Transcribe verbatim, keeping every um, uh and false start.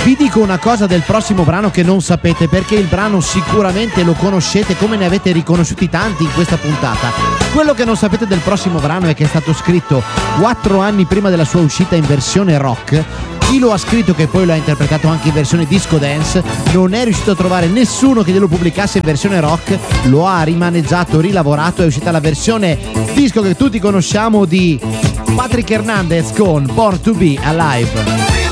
Vi dico una cosa del prossimo brano che non sapete, perché il brano sicuramente lo conoscete, come ne avete riconosciuti tanti in questa puntata. Quello che non sapete del prossimo brano è che è stato scritto quattro anni prima della sua uscita in versione rock. Chi lo ha scritto, che poi lo ha interpretato anche in versione disco dance, non è riuscito a trovare nessuno che glielo pubblicasse in versione rock, lo ha rimaneggiato, rilavorato, è uscita la versione disco che tutti conosciamo di Patrick Hernandez con Born to Be Alive.